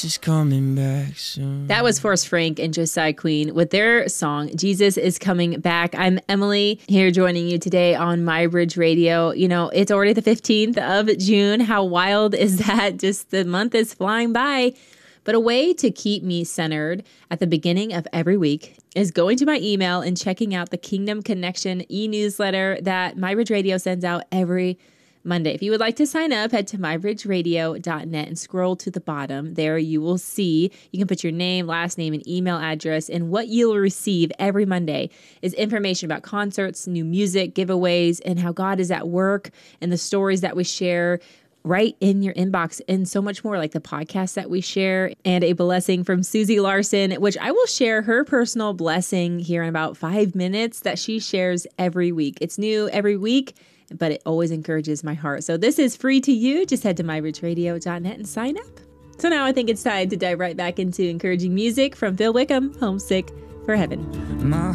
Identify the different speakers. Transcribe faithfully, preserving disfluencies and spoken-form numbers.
Speaker 1: Just coming back soon.
Speaker 2: That was Forrest Frank and Josiah Queen with their song, Jesus is Coming Back. I'm Emily, here joining you today on My Bridge Radio. You know, it's already the fifteenth of June. How wild is that? Just the month is flying by. But a way to keep me centered at the beginning of every week is going to my email and checking out the Kingdom Connection e-newsletter that My Bridge Radio sends out every Monday. If you would like to sign up, head to my bridge radio dot net and scroll to the bottom. There you will see, you can put your name, last name, and email address, and what you'll receive every Monday is information about concerts, new music, giveaways, and how God is at work, and the stories that we share right in your inbox, and so much more, like the podcast that we share, and a blessing from Susie Larson, which I will share her personal blessing here in about five minutes that she shares every week. It's new every week, but it always encourages my heart. So this is free to you. Just head to my bridge radio dot net and sign up. So now I think it's time to dive right back into encouraging music from Phil Wickham, Homesick for Heaven.
Speaker 1: My